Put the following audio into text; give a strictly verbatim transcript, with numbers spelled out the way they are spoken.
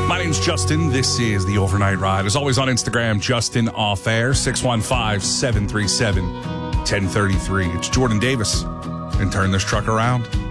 My name's Justin. This is the Overnight Ride. As always on Instagram, Justin Off Air, six one five, seven three seven, one zero three three. It's Jordan Davis. And turn this truck around.